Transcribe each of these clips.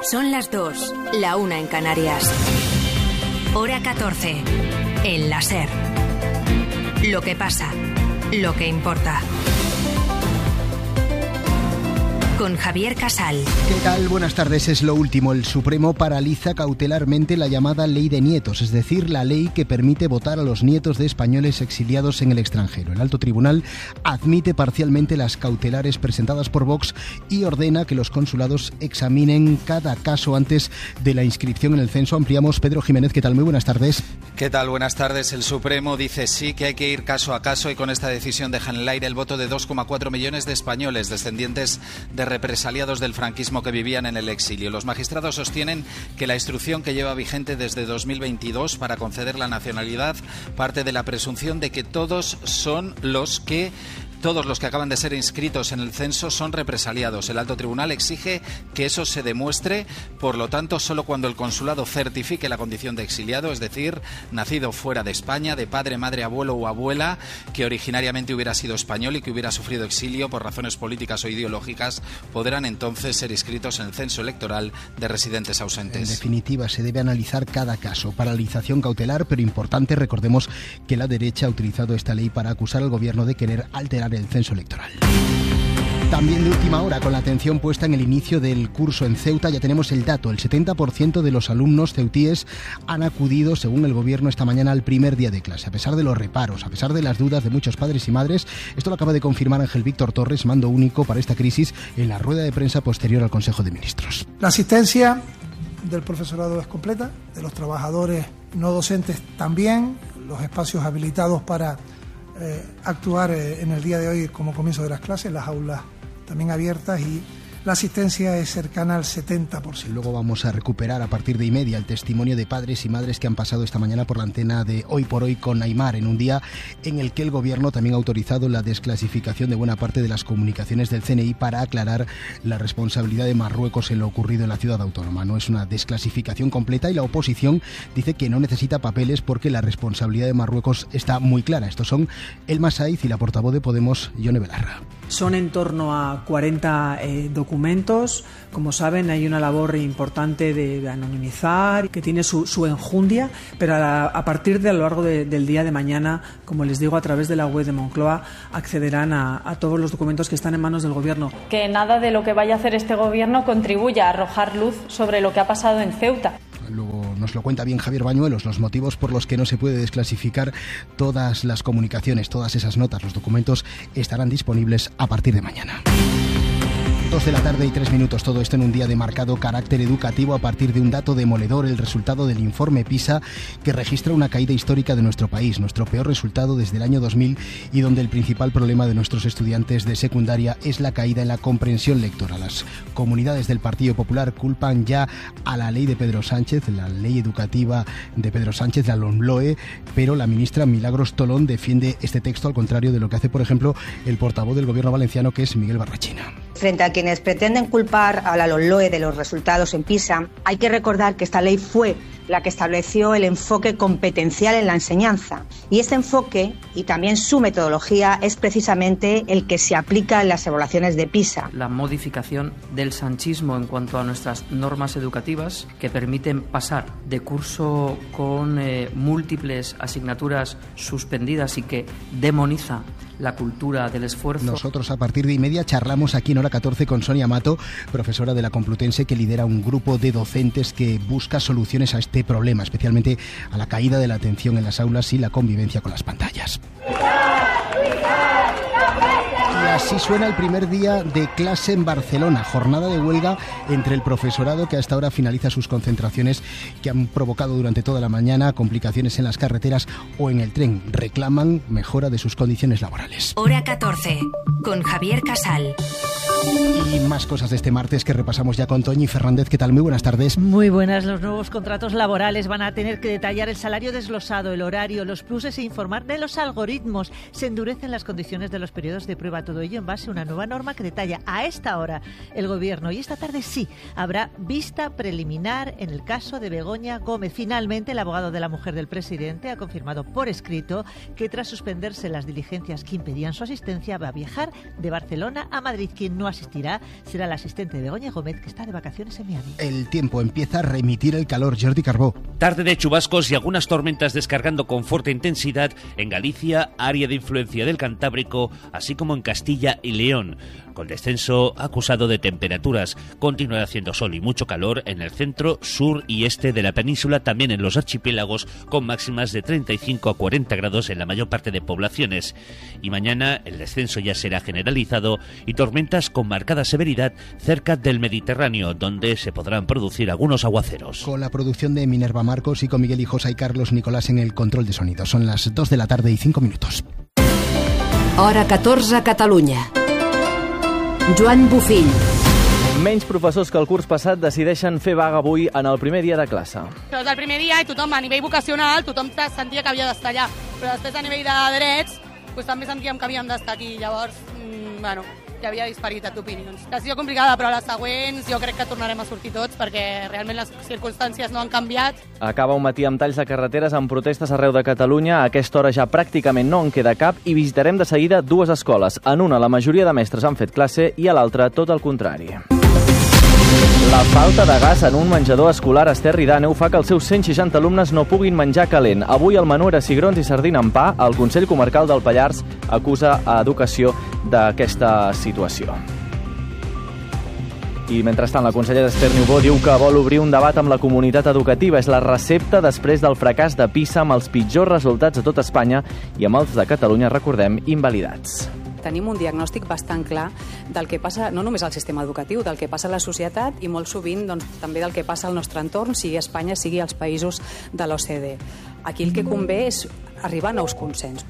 Son las 2, la 1 en Canarias. Hora 14, en la SER. Lo que pasa, lo que importa. Con Javier Casal. ¿Qué tal? Buenas tardes. Es lo último. El Supremo paraliza cautelarmente la llamada Ley de Nietos, es decir, la ley que permite votar a los nietos de españoles exiliados en el extranjero. El alto tribunal admite parcialmente las cautelares presentadas por Vox y ordena que los consulados examinen cada caso antes de la inscripción en el censo. Ampliamos. Pedro Jiménez, ¿qué tal? Muy buenas tardes. ¿Qué tal? Buenas tardes. El Supremo dice sí que hay que ir caso a caso y con esta decisión deja en el aire el voto de 2,4 millones de españoles descendientes de represaliados del franquismo que vivían en el exilio. Los magistrados sostienen que la instrucción que lleva vigente desde 2022 para conceder la nacionalidad parte de la presunción de que todos los que acaban de ser inscritos en el censo son represaliados. El alto tribunal exige que eso se demuestre, por lo tanto, solo cuando el consulado certifique la condición de exiliado, es decir, nacido fuera de España, de padre, madre, abuelo o abuela, que originariamente hubiera sido español y que hubiera sufrido exilio por razones políticas o ideológicas, podrán entonces ser inscritos en el censo electoral de residentes ausentes. En definitiva, se debe analizar cada caso. Paralización cautelar, pero importante, recordemos que la derecha ha utilizado esta ley para acusar al gobierno de querer alterar el censo electoral. También de última hora, con la atención puesta en el inicio del curso en Ceuta, ya tenemos el dato. El 70% de los alumnos ceutíes han acudido, según el gobierno, esta mañana al primer día de clase. A pesar de los reparos, a pesar de las dudas de muchos padres y madres, esto lo acaba de confirmar Ángel Víctor Torres, mando único para esta crisis, en la rueda de prensa posterior al Consejo de Ministros. La asistencia del profesorado es completa, de los trabajadores no docentes también, los espacios habilitados para actuar en el día de hoy como comienzo de las clases, las aulas también abiertas y la asistencia es cercana al 70%. Luego vamos a recuperar a partir de 1:30 el testimonio de padres y madres que han pasado esta mañana por la antena de Hoy por Hoy con Aimar, en un día en el que el gobierno también ha autorizado la desclasificación de buena parte de las comunicaciones del CNI para aclarar la responsabilidad de Marruecos en lo ocurrido en la ciudad autónoma. No es una desclasificación completa y la oposición dice que no necesita papeles porque la responsabilidad de Marruecos está muy clara. Estos son Elma Saiz y la portavoz de Podemos, Yone Belarra. Son en torno a 40 documentos. Como saben, hay una labor importante de anonimizar, que tiene su enjundia, pero a partir de a lo largo del día de mañana, como les digo, a través de la web de Moncloa, accederán a todos los documentos que están en manos del Gobierno. Que nada de lo que vaya a hacer este Gobierno contribuya a arrojar luz sobre lo que ha pasado en Ceuta. Luego nos lo cuenta bien Javier Bañuelos, los motivos por los que no se puede desclasificar todas las comunicaciones, todas esas notas, los documentos estarán disponibles a partir de mañana. 2:03 p.m, todo esto en un día de marcado carácter educativo a partir de un dato demoledor, el resultado del informe PISA, que registra una caída histórica de nuestro país, nuestro peor resultado desde el año 2000 y donde el principal problema de nuestros estudiantes de secundaria es la caída en la comprensión lectora. Las comunidades del Partido Popular culpan ya a la ley de Pedro Sánchez, la ley educativa de Pedro Sánchez, la LOMLOE, pero la ministra Milagros Tolón defiende este texto al contrario de lo que hace, por ejemplo, el portavoz del Gobierno valenciano, que es Miguel Barrachina. Frente a quienes pretenden culpar a la LOMLOE de los resultados en PISA, hay que recordar que esta ley fue la que estableció el enfoque competencial en la enseñanza. Y este enfoque, y también su metodología, es precisamente el que se aplica en las evaluaciones de PISA. La modificación del sanchismo en cuanto a nuestras normas educativas, que permiten pasar de curso con múltiples asignaturas suspendidas y que demoniza la cultura del esfuerzo. Nosotros a partir de 1:30 charlamos aquí en Hora 14 con Sonia Mato, profesora de la Complutense, que lidera un grupo de docentes que busca soluciones a este problema, especialmente a la caída de la atención en las aulas y la convivencia con las pantallas. Y así suena el primer día de clase en Barcelona, jornada de huelga entre el profesorado que hasta ahora finaliza sus concentraciones que han provocado durante toda la mañana complicaciones en las carreteras o en el tren. Reclaman mejora de sus condiciones laborales. Hora 14, con Javier Casal. Y más cosas de este martes que repasamos ya con Toñi Fernández. ¿Qué tal? Muy buenas tardes. Muy buenas. Los nuevos contratos laborales van a tener que detallar el salario desglosado, el horario, los pluses e informar de los algoritmos. Se endurecen las condiciones de los periodos de prueba. Todo ello en base a una nueva norma que detalla a esta hora el Gobierno. Y esta tarde sí, habrá vista preliminar en el caso de Begoña Gómez. Finalmente, el abogado de la mujer del presidente ha confirmado por escrito que tras suspenderse las diligencias que impedían su asistencia, va a viajar de Barcelona a Madrid. Quien no asistirá será la asistente de Begoña Gómez, que está de vacaciones en Miami. El tiempo empieza a remitir el calor. Jordi Carbó. Tarde de chubascos y algunas tormentas descargando con fuerte intensidad en Galicia, área de influencia del Cantábrico, así como en Castilla y León. Con descenso acusado de temperaturas, continuará haciendo sol y mucho calor en el centro, sur y este de la península, también en los archipiélagos, con máximas de 35 a 40 grados en la mayor parte de poblaciones. Y mañana el descenso ya será generalizado y tormentas con marcada severidad cerca del Mediterráneo, donde se podrán producir algunos aguaceros. Con la producción de Minerva Marcos y con Miguel Hijosa y Carlos Nicolás en el control de sonido. Son las 2 de la tarde y 5 minutos. Hora 14 a Catalunya. Joan Bufill. Menys professors que el curs passat decideixen fer vaga avui en el primer dia de classe. Però és el primer dia i tothom, a nivell vocacional, tothom sentia que havia d'estar allà. Però després a nivell de drets, també sentíem que havíem d'estar aquí. Llavors, hi havia disparitat d'opinions. La decisió complicada, però a les següents jo crec que tornarem a sortir tots perquè realment les circumstàncies no han canviat. Acaba un matí amb talls de carreteres amb protestes arreu de Catalunya. A aquesta hora ja pràcticament no en queda cap i visitarem de seguida dues escoles. En una, la majoria de mestres han fet classe i a l'altra, tot el contrari. La falta de gas en un menjador escolar a Esterri d'Àneu fa que els seus 160 alumnes no puguin menjar calent. Avui el menú era cigrons i sardina amb pa. El Consell Comarcal del Pallars acusa a Educació d'aquesta situació. I mentrestant, la consellera Esther Niubó diu que vol obrir un debat amb la comunitat educativa. És la recepta després del fracàs de PISA amb els pitjors resultats de tot Espanya i amb els de Catalunya, recordem, invalidats. Tenim un diagnòstic bastant clar del que passa, no només al sistema educatiu, del que passa a la societat i molt sovint també del que passa al nostre entorn, sigui Espanya, sigui als països de l'OCDE. Aquí el que convé és arribar a nous consensos.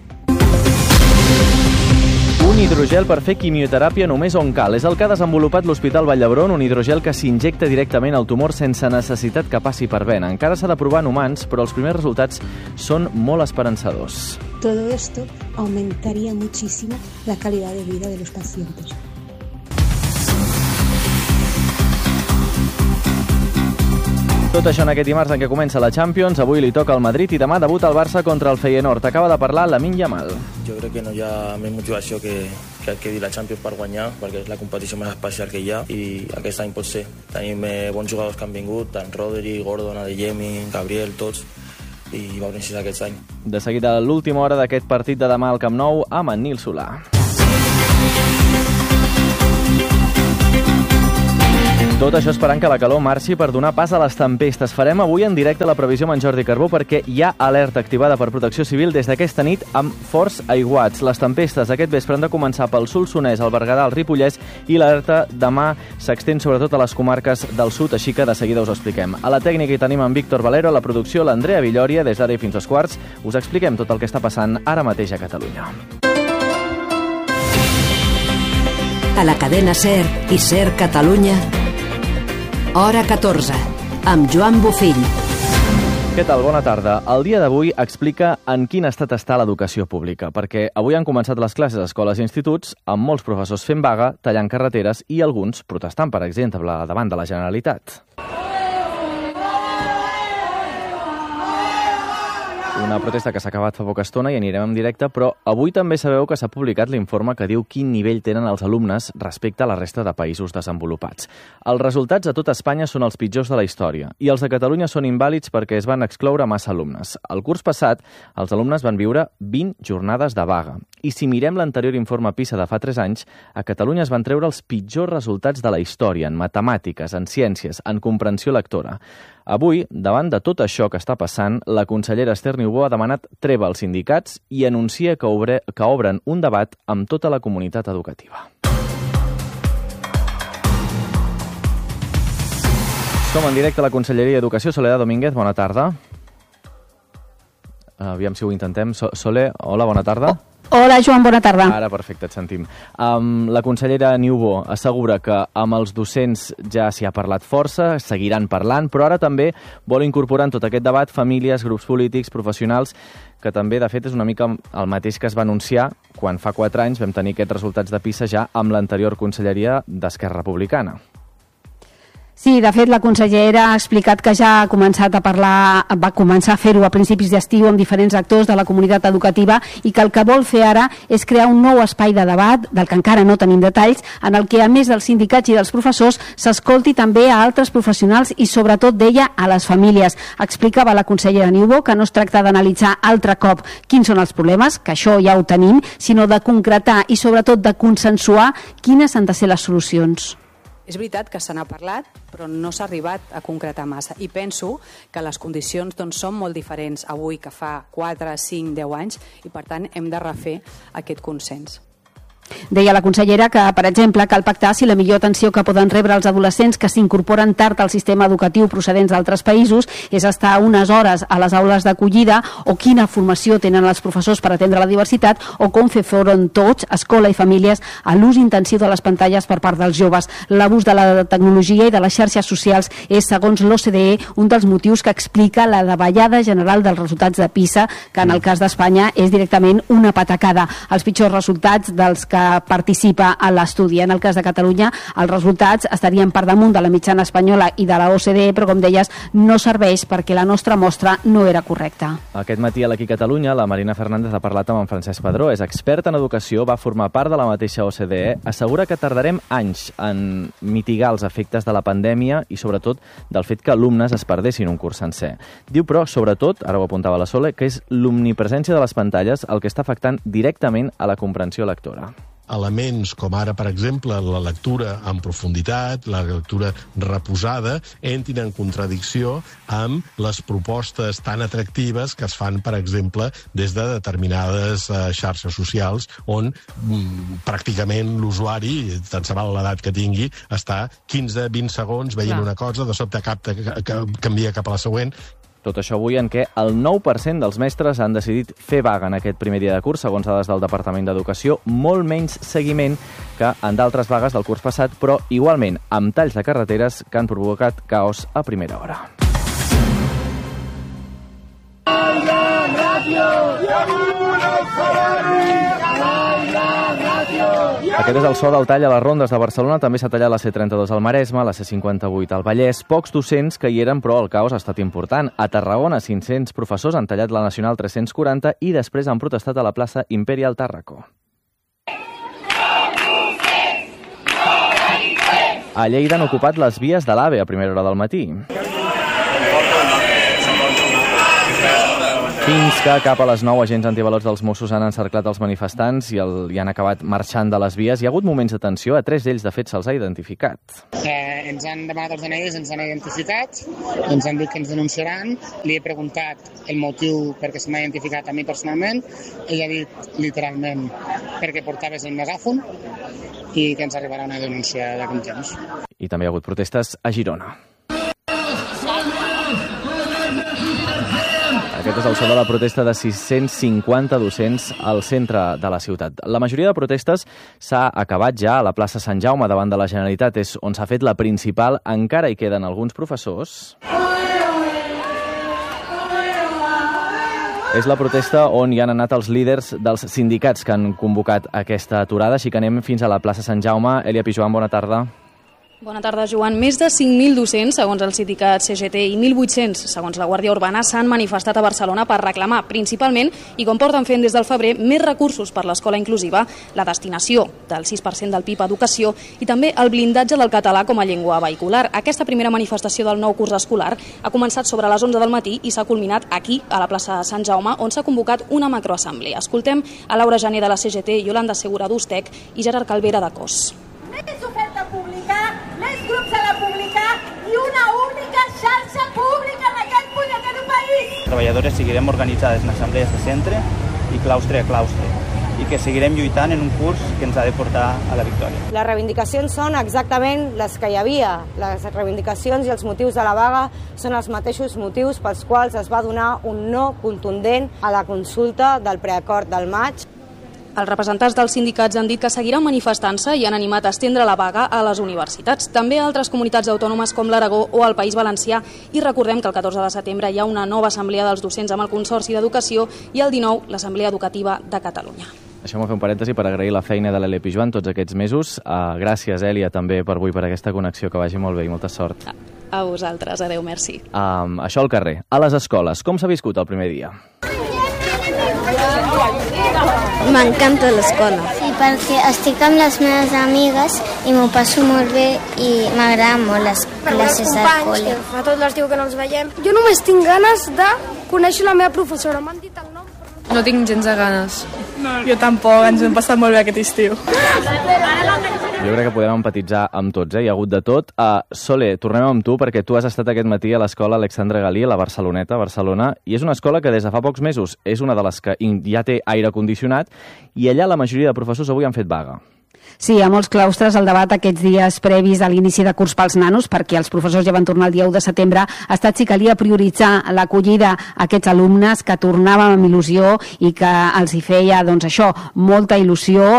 Un hidrogel per fer quimioteràpia només on cal. És el que ha desenvolupat l'Hospital Vall d'Hebron, un hidrogel que s'injecta directament al tumor sense necessitat que passi per vena. Encara s'ha de provar en humans, però els primers resultats són molt esperançadors. Todo esto aumentaría muchísimo la calidad de vida de los pacientes. Tot això en aquest dimarts en què comença la Champions. Avui li toca al Madrid i demà debuta el Barça contra el Feyenoord. Acaba de parlar Lamine Yamal. Jo crec que no hi ha més motivació que quedi la Champions per guanyar, perquè és la competició més especial que hi ha i aquest any pot ser. Tenim bons jugadors que han vingut, tant Rodri, Gordon, Adeyemi, Gabriel, tots, i va beneficiar aquest any. De seguida, l'última hora d'aquest partit de demà al Camp Nou amb en Nil Solà. Tot això esperant que la calor marxi per donar pas a les tempestes. Farem avui en directe la previsió amb en Jordi Carbó perquè hi ha alerta activada per Protecció Civil des d'aquesta nit amb forts aiguats. Les tempestes aquest vespre han de començar pel Solsonès, el Berguedà, el Ripollès i l'alerta demà s'extén sobretot a les comarques del sud, així que de seguida us ho expliquem. A la tècnica hi tenim en Víctor Valero, a la producció l'Andrea Villòria, des d'ara i fins als quarts. Us expliquem tot el que està passant ara mateix a Catalunya. A la cadena SER i SER Catalunya, Hora 14, amb Joan Bufill. Què tal? Bona tarda. El dia d'avui explica en quin estat està l'educació pública, perquè avui han començat les classes a escoles i instituts, amb molts professors fent vaga, tallant carreteres i alguns protestant, per exemple, davant de la Generalitat. Una protesta que s'ha acabat fa poca estona i anirem en directe, però avui també sabeu que s'ha publicat l'informe que diu quin nivell tenen els alumnes respecte a la resta de països desenvolupats. Els resultats a tot Espanya són els pitjors de la història i els de Catalunya són invàlids perquè es van excloure massa alumnes. El curs passat, els alumnes van viure 20 jornades de vaga. I si mirem l'anterior informe PISA de fa 3 anys, a Catalunya es van treure els pitjors resultats de la història en matemàtiques, en ciències, en comprensió lectora. Avui, davant de tot això que està passant, la consellera Esther Niubó ha demanat treva als sindicats i anuncia que obren un debat amb tota la comunitat educativa. Som en directe a la Conselleria d'Educació. Soledad Domínguez, bona tarda. Aviam si ho intentem. Sole, hola, bona tarda. Hola, Joan, bona tarda. Ara, perfecte, et sentim. La consellera Niubó assegura que amb els docents ja s'hi ha parlat força, seguiran parlant, però ara també vol incorporar en tot aquest debat famílies, grups polítics, professionals, que també, de fet, és una mica el mateix que es va anunciar quan fa 4 anys vam tenir aquests resultats de PISA ja amb l'anterior conselleria d'Esquerra Republicana. Sí, de fet, la consellera ha explicat que ja ha començat a parlar, va començar a fer-ho a principis d'estiu amb diferents actors de la comunitat educativa i que el que vol fer ara és crear un nou espai de debat, del que encara no tenim detalls, en el que, a més dels sindicats i dels professors, s'escolti també a altres professionals i, sobretot, deia, a les famílies. Explicava la consellera Niubó que no es tracta d'analitzar altre cop quins són els problemes, que això ja ho tenim, sinó de concretar i, sobretot, de consensuar quines han de ser les solucions. És veritat que se n'ha parlat, però no s'ha arribat a concretar massa. I penso que les condicions són molt diferents avui que fa 4, 5, 10 anys i, per tant, hem de refer aquest consens. Deia la consellera que, per exemple, cal pactar si la millor atenció que poden rebre els adolescents que s'incorporen tard al sistema educatiu procedents d'altres països és estar unes hores a les aules d'acollida, o quina formació tenen els professors per atendre la diversitat, o com fer front tots, escola i famílies, a l'ús intensiu de les pantalles per part dels joves. L'abús de la tecnologia i de les xarxes socials és, segons l'OCDE, un dels motius que explica la davallada general dels resultats de PISA, que en el cas d'Espanya és directament una patacada. Els pitjors resultats dels que participa a l'estudi. En el cas de Catalunya, els resultats estarien per damunt de la mitjana espanyola i de la OCDE, però, com deies, no serveix perquè la nostra mostra no era correcta. Aquest matí a l'Aquí Catalunya, la Marina Fernández ha parlat amb en Francesc Padró, és expert en educació, va formar part de la mateixa OCDE, assegura que tardarem anys en mitigar els efectes de la pandèmia i, sobretot, del fet que alumnes es perdessin un curs sencer. Diu, però, sobretot, ara ho apuntava la Sole, que és l'omnipresència de les pantalles el que està afectant directament a la comprensió lectora. Elements com ara, per exemple, la lectura en profunditat, la lectura reposada, entrin en contradicció amb les propostes tan atractives que es fan, per exemple, des de determinades xarxes socials on pràcticament l'usuari, tant se val l'edat que tingui, està 15-20 segons veient una cosa, de sobte canvia cap a la següent. Tot això avui en què el 9% dels mestres han decidit fer vaga en aquest primer dia de curs, segons dades del Departament d'Educació, molt menys seguiment que en d'altres vagues del curs passat, però igualment amb talls de carreteres que han provocat caos a primera hora. Aquest és el so del tall a les rondes de Barcelona. També s'ha tallat la C32 al Maresme, la C58 al Vallès. Pocs docents que hi eren, però el caos ha estat important. A Tarragona, 500 professors han tallat la Nacional 340 i després han protestat a la plaça Imperial Tàrraco. A Lleida han ocupat les vies de l'AVE a primera hora del matí. Fins que cap a les 9 agents antivalots dels Mossos han encerclat els manifestants i han acabat marxant de les vies. Hi ha hagut moments de tensió, a 3 d'ells de fet se'ls ha identificat. Ens han demanat els DNIs, ens han identificat, ens han dit que ens denunciaran, li he preguntat el motiu perquè se m'ha identificat a mi personalment, ell ha dit literalment perquè portaves el megàfon i que ens arribarà una denúncia d'aquest temps. I també hi ha hagut protestes a Girona. Aquest és el so de la protesta de 650 docents al centre de la ciutat. La majoria de protestes s'ha acabat ja a la plaça Sant Jaume davant de la Generalitat, és on s'ha fet la principal. Encara hi queden alguns professors. És la protesta on hi han anat els líders dels sindicats que han convocat aquesta aturada, així que anem fins a la plaça Sant Jaume. Elia Pijoan, bona tarda. Bona tarda, Joan. Més de 5.000 docents, segons el sindicat CGT, i 1.800, segons la Guàrdia Urbana, s'han manifestat a Barcelona per reclamar, principalment, i com porten fent des del febrer, més recursos per l'escola inclusiva, la destinació del 6% del PIB a educació i també el blindatge del català com a llengua vehicular. Aquesta primera manifestació del nou curs escolar ha començat sobre les 11 del matí i s'ha culminat aquí, a la plaça Sant Jaume, on s'ha convocat una macroassemblea. Escoltem a Laura Jané de la CGT, Yolanda Segura d'Ustec i Gerard Calvera de COS. Més oferta pública, més grups a la pública i una única xarxa pública en aquest punyetero país. Treballadores seguirem organitzades en assemblees de centre i claustre a claustre i que seguirem lluitant en un curs que ens ha de portar a la victòria. Les reivindicacions són exactament les que hi havia. Les reivindicacions i els motius de la vaga són els mateixos motius pels quals es va donar un no contundent a la consulta del preacord del maig. Els representants dels sindicats han dit que seguiran manifestant-se i han animat a estendre la vaga a les universitats, també a altres comunitats autònomes com l'Aragó o el País Valencià, i recordem que el 14 de setembre hi ha una nova assemblea dels docents amb el Consorci d'Educació i el 19 l'Assemblea Educativa de Catalunya. Deixeu-me fer un parèntesi per agrair la feina de l'Ele Pijuan tots aquests mesos. Gràcies, Èlia, també per avui, per aquesta connexió, que vagi molt bé i molta sort. A vosaltres, adeu, merci. Això al carrer. A les escoles, com s'ha viscut el primer dia? M'encanta l'escola. Sí, perquè estic amb les meves amigues i m'ho passo molt bé i m'agraden molt les classes al col·le. Fa tot l'estiu que no els veiem. Jo només tinc ganes de conèixer la meva professora. M'han dit el nom. No tinc gens de ganes. No, jo tampoc, ens hem passat molt bé aquest estiu. Jo crec que podem empatitzar amb tots, hi ha hagut de tot. Sole, tornem amb tu, perquè tu has estat aquest matí a l'escola Alexandre Galí, a la Barceloneta, a Barcelona, i és una escola que des de fa pocs mesos és una de les que ja té aire condicionat, i allà la majoria de professors avui han fet vaga. Sí, a molts claustres el debat aquests dies previs a l'inici de curs pels nanos, perquè els professors ja van tornar el dia 1 de setembre, ha estat si calia prioritzar l'acollida a aquests alumnes que tornaven amb il·lusió i que els hi feia, doncs això, molta il·lusió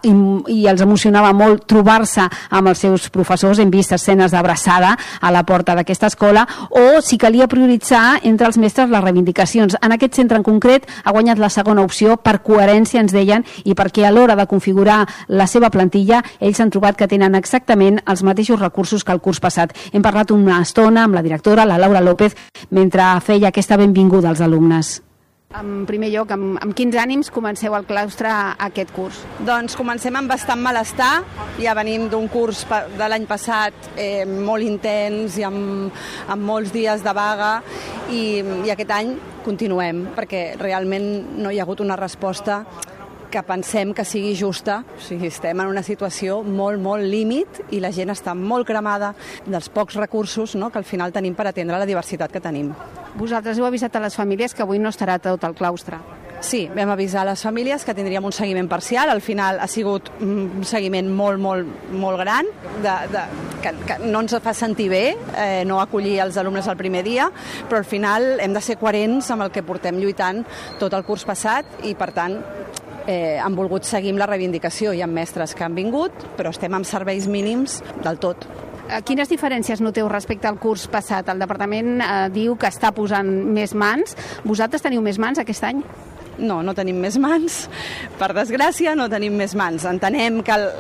i els emocionava molt trobar-se amb els seus professors. Hem vist escenes d'abraçada a la porta d'aquesta escola, o si calia prioritzar entre els mestres les reivindicacions. En aquest centre en concret ha guanyat la segona opció per coherència, ens deien, i perquè a l'hora de configurar la seva plantilla ells han trobat que tenen exactament els mateixos recursos que el curs passat. Hem parlat una estona amb la directora, la Laura López, mentre feia aquesta benvinguda als alumnes. En primer lloc, amb quins ànims comenceu el claustre aquest curs? Doncs comencem amb bastant malestar. Ja venim d'un curs de l'any passat molt intens i amb molts dies de vaga, i aquest any continuem, perquè realment no hi ha hagut una resposta que pensem que sigui justa. O sigui, estem en una situació molt, molt límit i la gent està molt cremada dels pocs recursos, no?, que al final tenim per atendre la diversitat que tenim. Vosaltres heu avisat a les famílies que avui no estarà tot el claustre? Sí, vam avisar a les famílies que tindríem un seguiment parcial. Al final ha sigut un seguiment molt, molt, molt gran, que no ens fa sentir bé no acollir els alumnes el primer dia, però al final hem de ser coherents amb el que portem lluitant tot el curs passat, i per tant han volgut seguir amb la reivindicació. Hi ha mestres que han vingut, però estem amb serveis mínims del tot. Quines diferències noteu respecte al curs passat? El departament diu que està posant més mans. Vosaltres teniu més mans aquest any? No, no tenim més mans. Per desgràcia, no tenim més mans. Entenem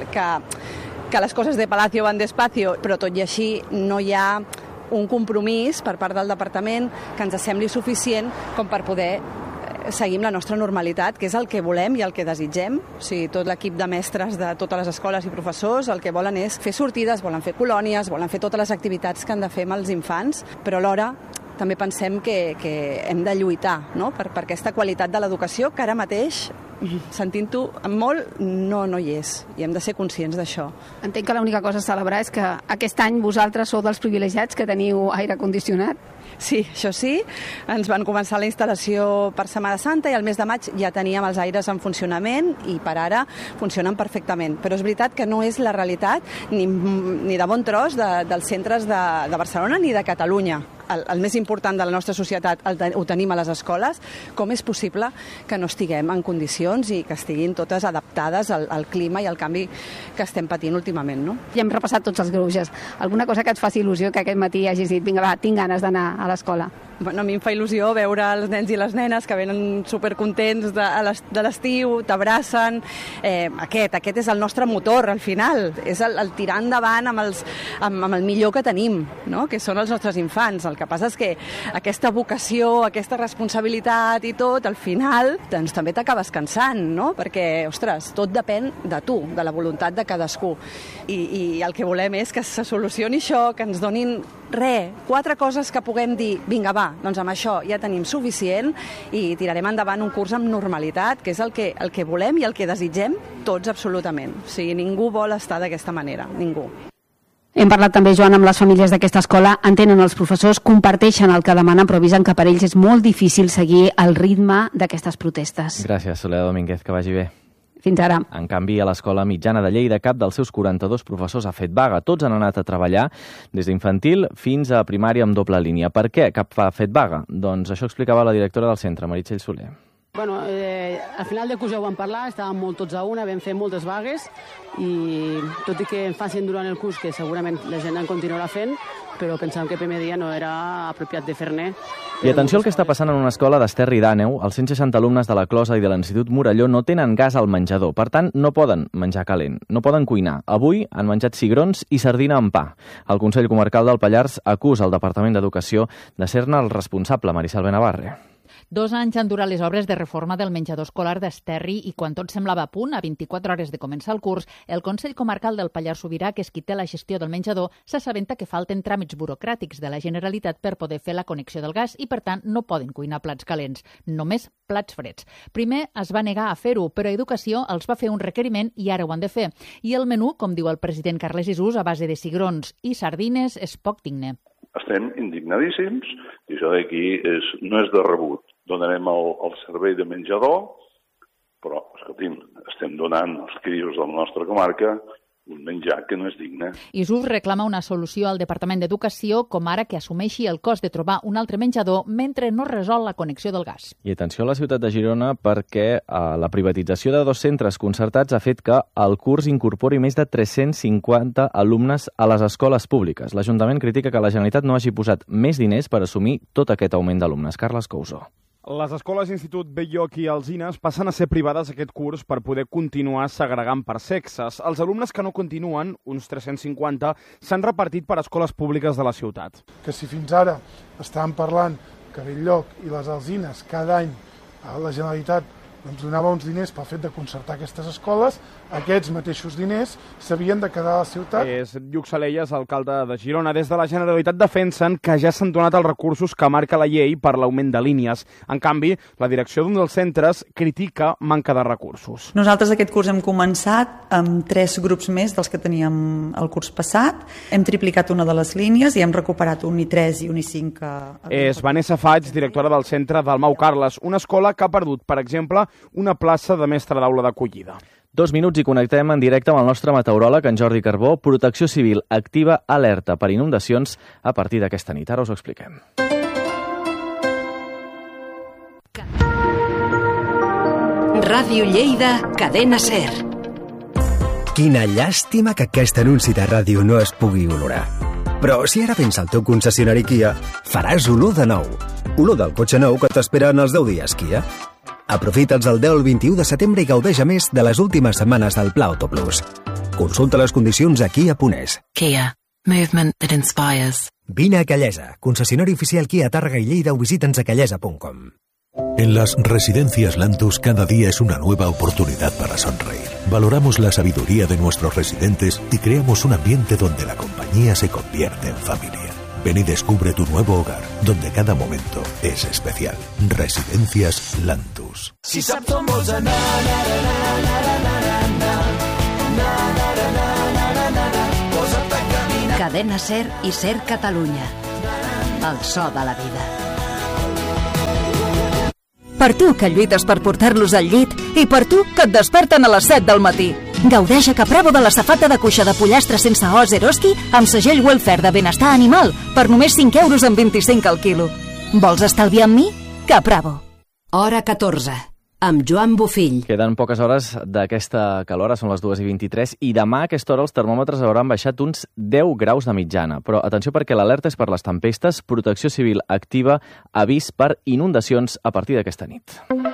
que les coses de Palacio van despacio, però tot i així no hi ha un compromís per part del departament que ens sembli suficient com per poder seguir amb la nostra normalitat, que és el que volem i el que desitgem. O sigui, tot l'equip de mestres de totes les escoles i professors el que volen és fer sortides, volen fer colònies, volen fer totes les activitats que han de fer amb els infants, però alhora també pensem que hem de lluitar, no?, per aquesta qualitat de l'educació, que ara mateix, sentint-ho molt, no hi és, i hem de ser conscients d'això. Entenc que l'única cosa a celebrar és que aquest any vosaltres sou dels privilegiats que teniu aire condicionat. Sí, això sí. Ens van començar la instal·lació per Setmana Santa i al mes de maig ja teníem els aires en funcionament i per ara funcionen perfectament. Però és veritat que no és la realitat ni de bon tros dels centres de Barcelona ni de Catalunya. El més important de la nostra societat ho tenim a les escoles. Com és possible que no estiguem en condicions i que estiguin totes adaptades al clima i al canvi que estem patint últimament, no? Ja hem repassat tots els greuges. Alguna cosa que et faci il·lusió que aquest matí hagis dit, vinga, va, tinc ganes d'anar a l'escola? Bueno, a mi em fa il·lusió veure els nens i les nenes que venen supercontents de l'estiu, t'abracen. Aquest és el nostre motor, al final. És el tirar endavant amb el millor que tenim, no?, que són els nostres infants. El que passa és que aquesta vocació, aquesta responsabilitat i tot, al final, doncs també t'acabes cansant, no?, perquè, ostres, tot depèn de tu, de la voluntat de cadascú. I el que volem és que se solucioni això, que ens donin 4 coses que puguem dir, vinga, va, doncs amb això ja tenim suficient i tirarem endavant un curs amb normalitat, que és el que volem i el que desitgem tots absolutament. O sigui, ningú vol estar d'aquesta manera, ningú. Hem parlat també, Joan, amb les famílies d'aquesta escola. Entenen els professors, comparteixen el que demanen, però avisen que per ells és molt difícil seguir el ritme d'aquestes protestes. Gràcies, Soledad Domínguez, que vagi bé. Fins ara. En canvi, a l'Escola Mitjana de Lleida, cap dels seus 42 professors ha fet vaga. Tots han anat a treballar des d'infantil fins a primària amb doble línia. Per què cap ha fet vaga? Doncs això explicava la directora del centre, Meritxell Soler. Al final de curs ja ho vam parlar, estàvem molt tots a una, vam fer moltes vagues i tot i que en facin durant el curs, que segurament la gent en continuarà fent, però pensàvem que el primer dia no era apropiat de fer-ne. I atenció al que està passant en una escola d'Esterri d'Àneu. Els 160 alumnes de la Closa i de l'Institut Morelló no tenen gas al menjador, per tant, no poden menjar calent, no poden cuinar. Avui han menjat cigrons i sardina amb pa. El Consell Comarcal del Pallars acusa el Departament d'Educació de ser-ne el responsable, Maricel Benavarre. 2 anys han durat les obres de reforma del menjador escolar d'Esterri i quan tot semblava a punt, a 24 hores de començar el curs, el Consell Comarcal del Pallars Sobirà, que és qui té la gestió del menjador, s'assabenta que falten tràmits burocràtics de la Generalitat per poder fer la connexió del gas i, per tant, no poden cuinar plats calents, només plats freds. Primer es va negar a fer-ho, però Educació els va fer un requeriment i ara ho han de fer. I el menú, com diu el president Carles Isús, a base de cigrons i sardines, és poc digne. Estem indignadíssims i això d'aquí no és de rebut. Donarem el servei de menjador, però, escolti'm, estem donant als crios de la nostra comarca un menjar que no és digne. Isús reclama una solució al Departament d'Educació, com ara que assumeixi el cost de trobar un altre menjador mentre no resol la connexió del gas. I atenció a la ciutat de Girona perquè la privatització de 2 centres concertats ha fet que el curs incorpori més de 350 alumnes a les escoles públiques. L'Ajuntament critica que la Generalitat no hagi posat més diners per assumir tot aquest augment d'alumnes. Carles Cousó. Les escoles Institut Belloc i Alzines passen a ser privades aquest curs per poder continuar segregant per sexes. Els alumnes que no continuen, uns 350, s'han repartit per escoles públiques de la ciutat. Que si fins ara estàvem parlant que Belloc i les Alzines cada any la Generalitat donava uns diners pel fet de concertar aquestes escoles, aquests mateixos diners s'havien de quedar a la ciutat. És Lluc Salelles, alcalde de Girona. Des de la Generalitat defensen que ja s'han donat els recursos que marca la llei per l'augment de línies. En canvi, la direcció d'un dels centres critica manca de recursos. Nosaltres aquest curs hem començat amb 3 grups més dels que teníem el curs passat. Hem triplicat una de les línies i hem recuperat un I3 i un I5. És Vanessa Faig, directora del centre Dalmau Carles, una escola que ha perdut, per exemple, una plaça de mestre d'aula d'acollida. 2 minuts i connectem en directe amb el nostre meteoròleg, en Jordi Carbó. Protecció Civil activa alerta per inundacions a partir d'aquesta nit. Ara us ho expliquem. Ràdio Lleida, Cadena SER. Quina llàstima que aquest anunci de ràdio no es pugui olorar. Però si ara vens al teu concessionari Kia, faràs olor de nou. Olor del cotxe nou que t'espera en els 10 dies Kia. Aprofita'ls el 10 al 21 de setembre i gaudeix a més de les últimes setmanes del Pla Auto Plus. Consulta les condicions a Kia.es. Kia. Movement that inspires. Vine a Callesa, concesionari oficial Kia Tàrrega i Lleida o visita'ns a callesa.com. En las residencias Lantus cada día es una nueva oportunidad para sonreír. Valoramos la sabiduría de nuestros residentes y creamos un ambiente donde la compañía se convierte en familia. Ven y descubre tu nuevo hogar, donde cada momento es especial. Residencias Lantus. Si saps on vols anar, posa't a caminar. Cadena SER i SER Catalunya. El so de la vida. Per tu que lluites per portar-los al llit i per tu que et desperten a les 7 del matí. Gaudeix a Capravo de la safata de cuixa de pollastre sense os Eroski amb segell Welfare de benestar animal per només 5,25 € al quilo. Vols estalviar amb mi? Capravo. Hora 14. Amb Joan Bofill. Queden poques hores d'aquesta calor, són les 2:23, i demà a aquesta hora els termòmetres hauran baixat uns 10 graus de mitjana. Però atenció perquè l'alerta és per les tempestes. Protecció Civil activa avís per inundacions a partir d'aquesta nit.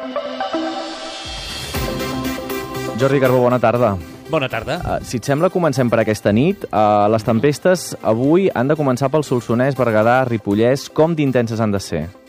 Jordi Carbó, bona tarda. Bona tarda. Si et sembla, comencem per aquesta nit. Les tempestes avui han de començar pel Solsonès, Berguedà, Ripollès. Com d'intenses han de ser?